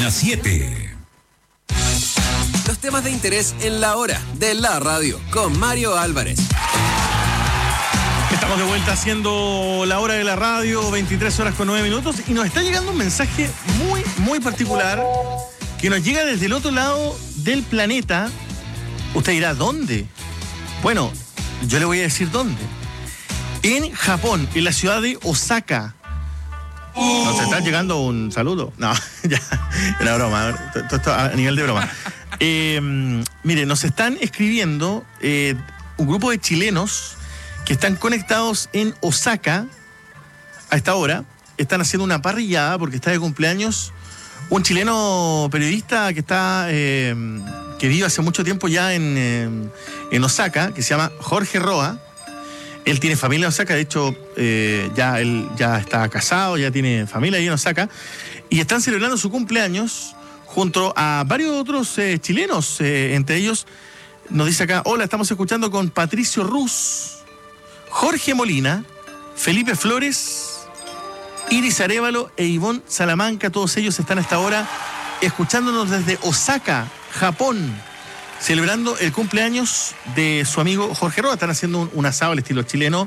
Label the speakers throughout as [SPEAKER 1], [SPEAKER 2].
[SPEAKER 1] Página 7.
[SPEAKER 2] Los temas de interés en la hora de la radio con Mario Álvarez.
[SPEAKER 3] Estamos de vuelta haciendo la hora de la radio, 23 horas con 9 minutos, y nos está llegando un mensaje muy, muy particular que nos llega desde el otro lado del planeta. Usted dirá, ¿dónde? Bueno, yo le voy a decir dónde. En Japón, en la ciudad de Osaka. Nos está llegando un saludo. No, ya, era broma. Esto a nivel de broma. Mire, nos están escribiendo un grupo de chilenos que están conectados en Osaka a esta hora. Están haciendo una parrillada porque está de cumpleaños un chileno periodista que está que vive hace mucho tiempo ya en Osaka, que se llama Jorge Roa. Él tiene familia en Osaka, de hecho él ya está casado, ya tiene familia ahí en Osaka, y están celebrando su cumpleaños junto a varios otros chilenos, entre ellos nos dice acá: hola, estamos escuchando con Patricio Ruz, Jorge Molina, Felipe Flores, Iris Arévalo e Ivonne Salamanca. Todos ellos están hasta ahora escuchándonos desde Osaka, Japón, celebrando el cumpleaños de su amigo Jorge Roa. Están haciendo un asado al estilo chileno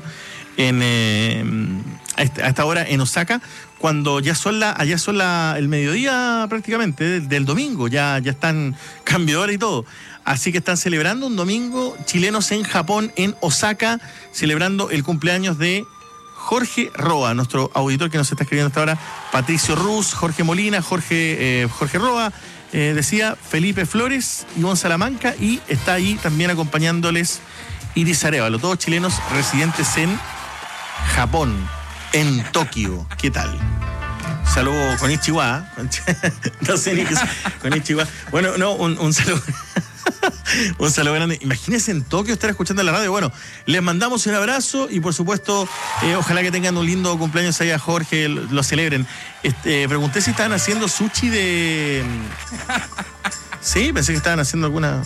[SPEAKER 3] a esta hora en Osaka, cuando allá son el mediodía prácticamente del domingo, ya están cambio de hora y todo. Así que están celebrando un domingo chilenos en Japón, en Osaka, celebrando el cumpleaños de Jorge Roa, nuestro auditor que nos está escribiendo hasta ahora. Patricio Ruz, Jorge Molina, Jorge Roa, decía Felipe Flores, Ivonne Salamanca, y está ahí también acompañándoles Iris Arévalo, todos chilenos residentes en Japón, en Tokio. ¿Qué tal? Saludo con Ichiwa. No sé ni qué es con Ichiwa. Bueno, no, un saludo. Un saludo grande. Imagínense en Tokio estar escuchando la radio. Bueno, les mandamos un abrazo y por supuesto, ojalá que tengan un lindo cumpleaños ahí a Jorge, lo celebren. Pregunté si estaban haciendo sushi de... Sí, pensé que estaban haciendo alguna...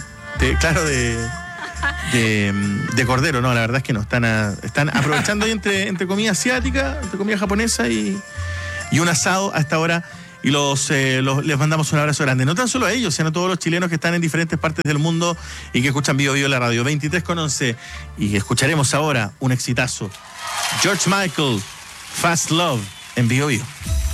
[SPEAKER 3] de cordero. No, la verdad es que no. Están aprovechando ahí entre comida asiática, entre comida japonesa y un asado a esta hora. Y les mandamos un abrazo grande. No tan solo a ellos, sino a todos los chilenos que están en diferentes partes del mundo y que escuchan Bio la radio. 23:11. Y escucharemos ahora un exitazo. George Michael, Fast Love, en Bio.